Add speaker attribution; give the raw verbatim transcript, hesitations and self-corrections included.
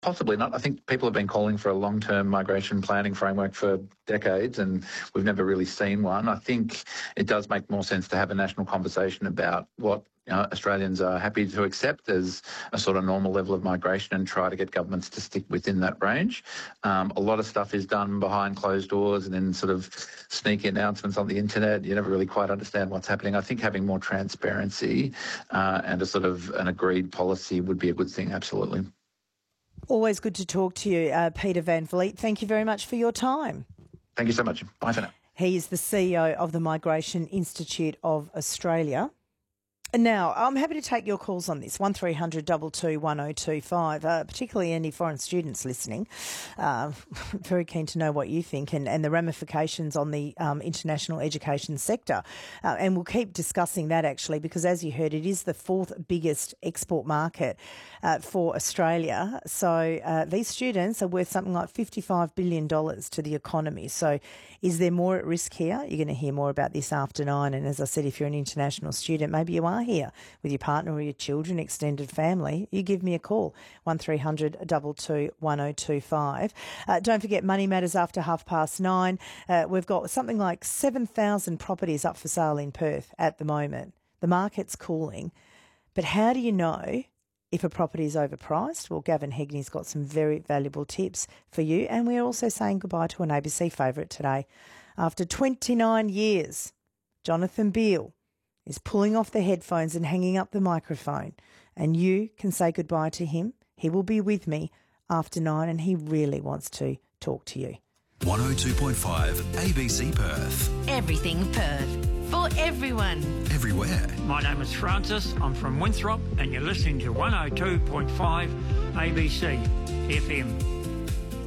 Speaker 1: Possibly not. I think people have been calling for a long-term migration planning framework for decades, and we've never really seen one. I think it does make more sense to have a national conversation about what you know, Australians are happy to accept as a sort of normal level of migration and try to get governments to stick within that range. Um, a lot of stuff is done behind closed doors and then sort of sneaky announcements on the internet. You never really quite understand what's happening. I think having more transparency uh, and a sort of an agreed policy would be a good thing, absolutely.
Speaker 2: Always good to talk to you, uh, Peter Van Vliet. Thank you very much for your time.
Speaker 1: Thank you so much. Bye for now.
Speaker 2: He is the C E O of the Migration Institute of Australia. And now, I'm happy to take your calls on this, one three hundred two two one oh two five, uh, particularly any foreign students listening. Uh, very keen to know what you think and, and the ramifications on the um, international education sector. Uh, and we'll keep discussing that, actually, because as you heard, it is the fourth biggest export market uh, for Australia. So uh, these students are worth something like fifty-five billion dollars to the economy. So is there more at risk here? You're going to hear more about this after nine. And as I said, if you're an international student, maybe you are here with your partner or your children, extended family, you give me a call, one three hundred two two one oh two five. Uh, don't forget Money Matters after half past nine. Uh, we've got something like seven thousand properties up for sale in Perth at the moment. The market's cooling. But how do you know if a property is overpriced? Well, Gavin Hegney's got some very valuable tips for you. And we're also saying goodbye to an A B C favourite today. After twenty-nine years, Jonathan Beale is pulling off the headphones and hanging up the microphone. And you can say goodbye to him. He will be with me after nine and he really wants to talk to you.
Speaker 3: one oh two point five A B C Perth.
Speaker 4: Everything Perth. For everyone.
Speaker 3: Everywhere.
Speaker 5: My name is Francis. I'm from Winthrop and you're listening to one oh two point five A B C F M.